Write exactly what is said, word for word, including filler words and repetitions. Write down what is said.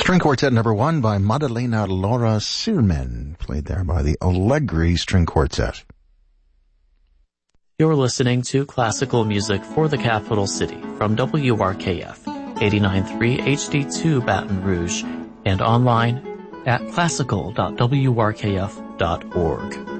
String Quartet number one by Maddalena Laura Sirmen, played there by the Allegri String Quartet. You're listening to classical music for the capital city from W R K F, eighty-nine point three H D two Baton Rouge, and online at classical dot w r k f dot org.